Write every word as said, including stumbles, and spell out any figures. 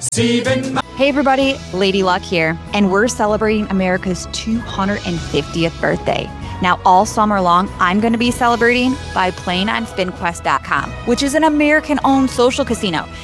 Hey everybody, Lady Luck here, and we're celebrating America's two hundred fiftieth birthday. Now, all summer long, I'm going to be celebrating by playing on Spin Quest dot com, which is an American-owned social casino.